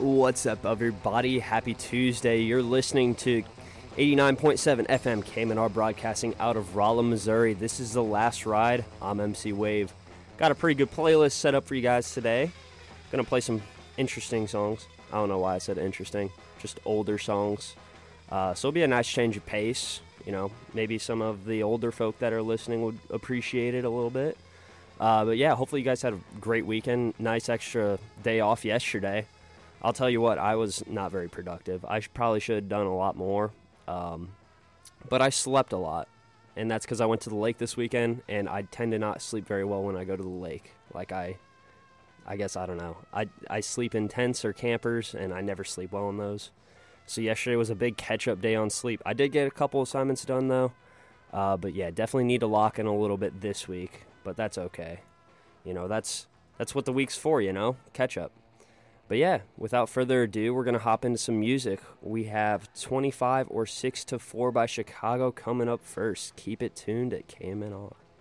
What's up, everybody? Happy Tuesday. You're listening to 89.7 FM KMNR broadcasting out of Rolla, Missouri. This is The Last Ride. I'm MC Wave. Got a pretty good playlist set up for you guys today. Gonna play some interesting songs. I don't know why I said interesting. Just older songs. So it'll be a nice change of pace. You know, maybe some of the older folk that are listening would appreciate it a little bit. But yeah, hopefully you guys had a great weekend. Nice extra day off yesterday. I'll tell you what, I was not very productive. I probably should have done a lot more. But I slept a lot. And that's because I went to the lake this weekend, and I tend to not sleep very well when I go to the lake. Like, I guess, I don't know. I sleep in tents or campers, and I never sleep well in those. So yesterday was a big catch-up day on sleep. I did get a couple assignments done, though. But yeah, definitely need to lock in a little bit this week. But that's okay. You know, that's what the week's for, you know? Catch-up. But yeah, without further ado, we're going to hop into some music. We have 25 or 6 to 4 by Chicago coming up first. Keep it tuned at KMNR.